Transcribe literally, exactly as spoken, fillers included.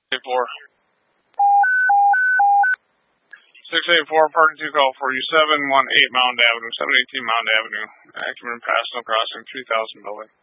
Four. Six eight four, parking two call for you, seven one eight Mound Avenue, seven eighteen Mound Avenue, Acumen Pass, no crossing, three thousand building.